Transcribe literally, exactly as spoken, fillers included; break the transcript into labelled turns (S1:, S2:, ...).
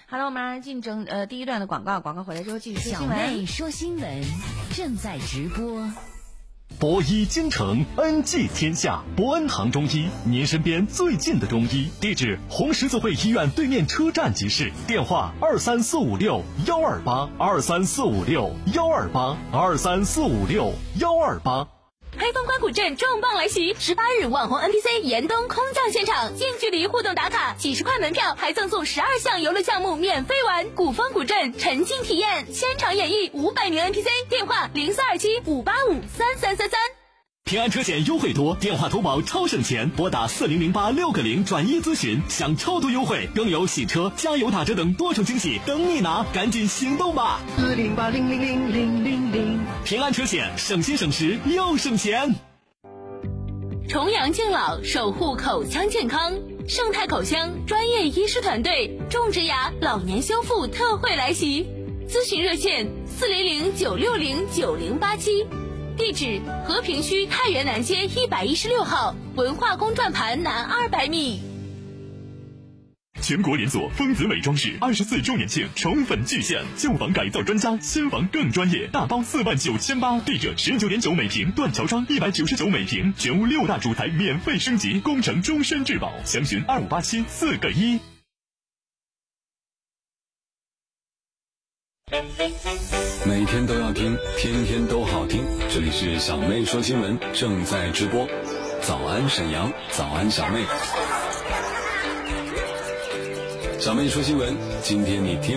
S1: 好了，我们马上进整呃第一段的广告，广告回来之后继续说新闻。
S2: 小妹说新闻正在直播。
S3: 博医京城，恩济天下，博恩堂中医，您身边最近的中医。地址：红十字会医院对面车站即市。电话：二三四五六幺二八，二三四五六幺二八，二三四五六幺二八。
S4: 黑风关古镇重磅来袭，十八日网红 N P C 严冬空降现场，近距离互动打卡，几十块门票还赠送十二项游乐项目免费玩。古风古镇沉浸体验，现场演绎五百名 N P C， 电话零四二七五八五三三三三。
S3: 平安车险优惠多，电话投保超省钱，拨打四零零八六个零转一咨询，享超多优惠，更有洗车、加油打折等多重惊喜等你拿，赶紧行动吧！
S5: 四零八零零零零零零，
S3: 平安车险，省心省时又省钱。
S4: 重阳敬老，守护口腔健康，盛泰口腔专业医师团队种植牙老年修复特惠来袭，咨询热线四零零九六零九零八七。地址：和平区太原南街一百一十六号，文化宫转盘南二百米。
S3: 全国连锁丰子美装饰二十四周年庆宠粉巨献，旧房改造专家，新房更专业，大包四万九千八，地者十九点九每平，断桥窗一百九十九每平，全屋六大主材免费升级，工程终身质保，详询二五八七四个一。
S6: 每天都要听，天天都好听。这里是小妹说新闻，正在直播。早安沈阳，早安小妹。小妹说新闻，今天你听。